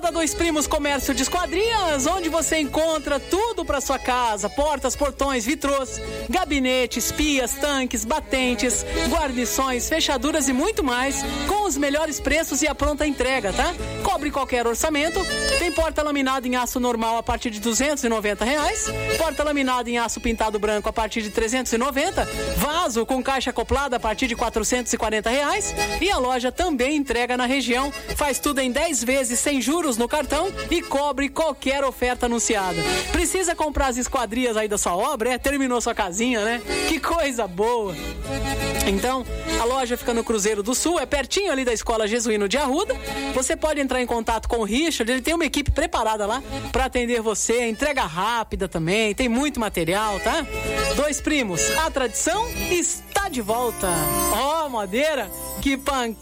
volta Dois Primos Comércio de Esquadrias, onde você encontra tudo para sua casa: portas, portões, vitrôs, gabinetes, pias, tanques, batentes, guarnições, fechaduras e muito mais, com os melhores preços e a pronta entrega, tá? Cobre qualquer orçamento. Tem porta laminada em aço normal a partir de R$290, porta laminada em aço pintado branco a partir de R$390, vaso com caixa acoplada a partir de R$440, e a loja também entrega na região, faz tudo em 10 vezes sem juros no cartão e cobre qualquer oferta anunciada. Precisa comprar as esquadrias aí da sua obra? Terminou sua casinha, né? Que coisa boa! Então, a loja fica no Cruzeiro do Sul, é pertinho ali da Escola Jesuíno de Arruda. Você pode entrar em contato com o Richard, ele tem uma equipe preparada lá para atender você, entrega rápida também, tem muito material, tá? Dois Primos, a tradição está de volta. Ó, Madeira, que pancada!